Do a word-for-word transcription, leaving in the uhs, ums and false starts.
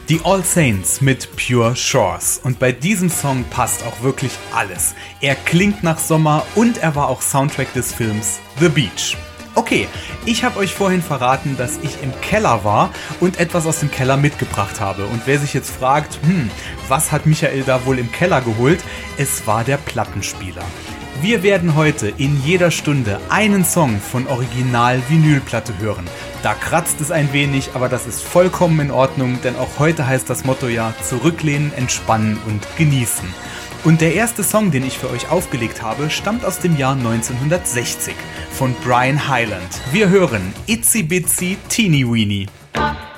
Die All Saints mit Pure Shores. Und bei diesem Song passt auch wirklich alles. Er klingt nach Sommer und er war auch Soundtrack des Films The Beach. Okay, ich habe euch vorhin verraten, dass ich im Keller war und etwas aus dem Keller mitgebracht habe. Und wer sich jetzt fragt, hm, was hat Michael da wohl im Keller geholt? Es war der Plattenspieler. Wir werden heute in jeder Stunde einen Song von Original-Vinylplatte hören. Da kratzt es ein wenig, aber das ist vollkommen in Ordnung, denn auch heute heißt das Motto ja zurücklehnen, entspannen und genießen. Und der erste Song, den ich für euch aufgelegt habe, stammt aus dem Jahr neunzehnhundertsechzig von Brian Hyland. Wir hören Itsy Bitsy Teeny Weeny.